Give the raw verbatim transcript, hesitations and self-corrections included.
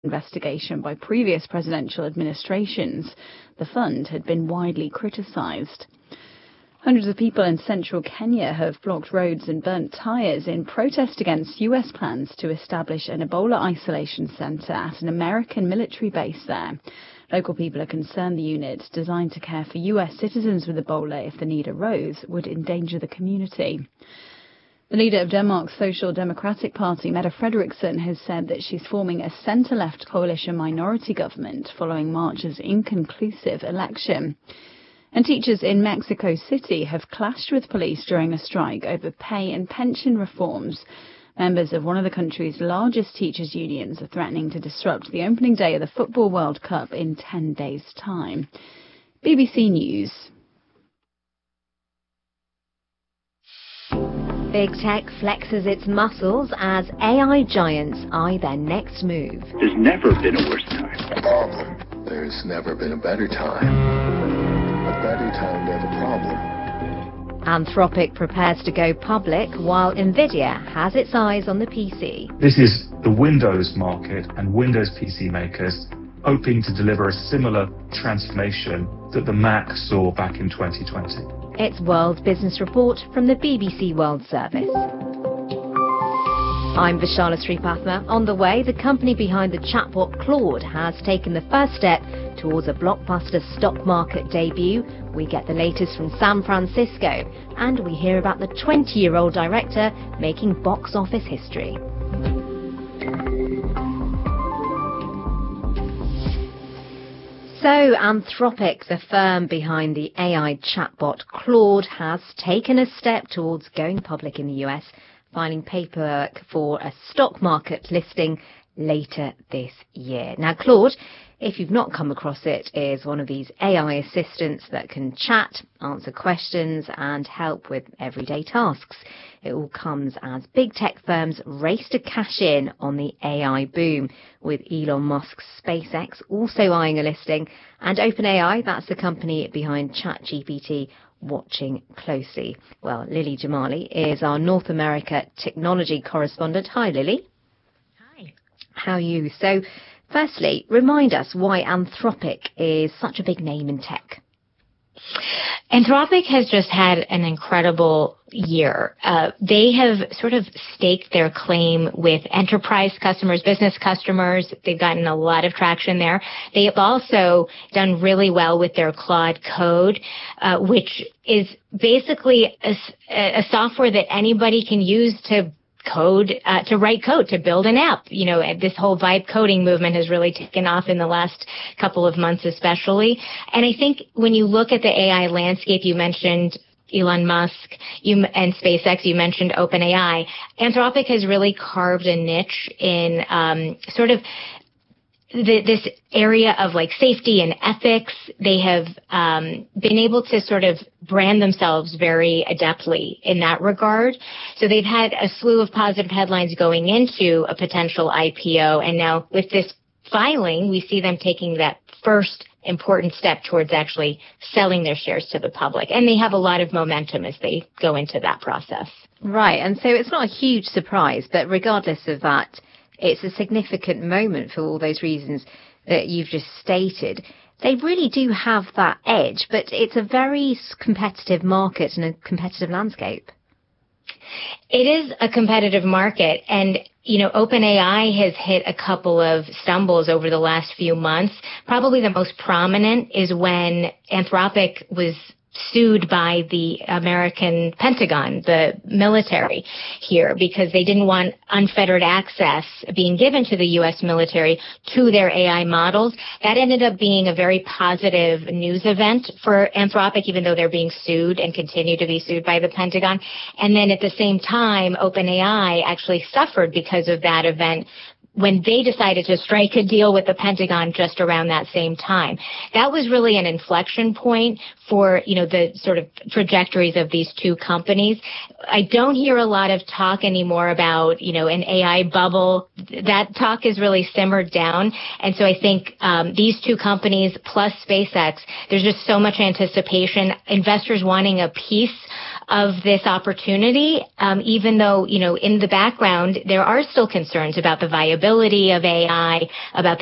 investigation by previous presidential administrations. The fund had been widely criticised. Hundreds of people in central Kenya have blocked roads and burnt tyres in protest against U S plans to establish an Ebola isolation centre at an American military base there. Local people are concerned the unit, designed to care for U S citizens with Ebola if the need arose, would endanger the community. The leader of Denmark's Social Democratic Party, Mette Frederiksen, has said that she's forming a centre-left coalition minority government following March's inconclusive election. And teachers in Mexico City have clashed with police during a strike over pay and pension reforms. Members of one of the country's largest teachers' unions are threatening to disrupt the opening day of the Football World Cup in ten days' time. B B C News. Big tech flexes its muscles as A I giants eye their next move. There's never been a worse time. A problem. There's never been a better time. A better time to have a problem. Anthropic prepares to go public while Nvidia has its eyes on the P C. This is the Windows market and Windows P C makers hoping to deliver a similar transformation that the Mac saw back in twenty twenty. It's World Business Report from the B B C World Service. I'm Vishala Sripathma. On the way, the company behind the chatbot Claude has taken the first step towards a blockbuster stock market debut. We get the latest from San Francisco, and we hear about the twenty-year-old director making box office history. So, Anthropic, the firm behind the A I chatbot Claude, has taken a step towards going public in the U S, filing paperwork for a stock market listing later this year. Now, Claude, if you've not come across it, is one of these A I assistants that can chat, answer questions, and help with everyday tasks. It all comes as big tech firms race to cash in on the A I boom, with Elon Musk's SpaceX also eyeing a listing, and OpenAI, that's the company behind ChatGPT, watching closely. Well, Lily Jamali is our North America technology correspondent. Hi, Lily. Hi. How are you? So, firstly, remind us why Anthropic is such a big name in tech. Anthropic has just had an incredible year. Uh, they have sort of staked their claim with enterprise customers, business customers. They've gotten a lot of traction there. They have also done really well with their Claude Code, uh, which is basically a, a software that anybody can use to code, uh, to write code, to build an app. You know, this whole vibe coding movement has really taken off in the last couple of months especially. And I think when you look at the A I landscape, you mentioned Elon Musk you, and SpaceX, you mentioned OpenAI. Anthropic has really carved a niche in um, sort of the, this area of like safety and ethics. They have um, been able to sort of brand themselves very adeptly in that regard. So they've had a slew of positive headlines going into a potential I P O. And now with this filing, we see them taking that first important step towards actually selling their shares to the public. And they have a lot of momentum as they go into that process. Right. And so it's not a huge surprise, but regardless of that, it's a significant moment for all those reasons that you've just stated. They really do have that edge, but it's a very competitive market and a competitive landscape. It is a competitive market, and you know, OpenAI has hit a couple of stumbles over the last few months. Probably the most prominent is when Anthropic was sued by the American Pentagon, the military here, because they didn't want unfettered access being given to the U S military to their A I models. That ended up being a very positive news event for Anthropic, even though they're being sued and continue to be sued by the Pentagon. And then at the same time, OpenAI actually suffered because of that event when they decided to strike a deal with the Pentagon just around that same time. That was really an inflection point for, you know, the sort of trajectories of these two companies. I don't hear a lot of talk anymore about, you know, an A I bubble. That talk is really simmered down. And so I think um, these two companies plus SpaceX, there's just so much anticipation, investors wanting a piece of this opportunity, um, even though, you know, in the background, there are still concerns about the viability of A I, about